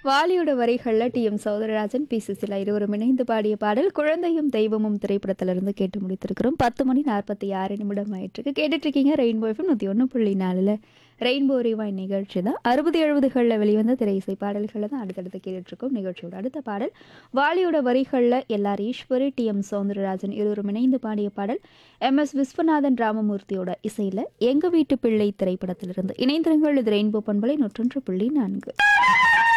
வாலியோட வரிகள்ல TM. Soundararajan, B. Susheela இருவரும் இணைந்து பாடிய பாடல் குழந்தையும் தெய்வமும் திரைப்படத்திலிருந்து கேட்டு முடித்திருக்கிறோம். 10:46 ஆயிட்டிருக்கு. கேட்டுட்டு இருக்கீங்க ரெயின்போ எஃப்எம் 101.4ல ரெயின்போ ரிவைண்ட் நிகழ்ச்சி தான். 60-70களில் வெளிவந்த திரை இசை பாடல்களை தான் அடுத்தடுத்து கேட்டுட்டு இருக்கோம். நிகழ்ச்சியோட அடுத்த பாடல் வாலியோட வரிகளில் எல்.ஆர். ஈஸ்வரி, டி.எம். சௌந்தரராஜன் இருவரும் இணைந்து பாடிய பாடல் எம்.எஸ். விஸ்வநாதன் ராமமூர்த்தியோட இசையில் எங்க வீட்டு பிள்ளை திரைப்படத்திலிருந்து. இணைந்திருங்கள், இது ரெயின்போ பண்பலை 101.4.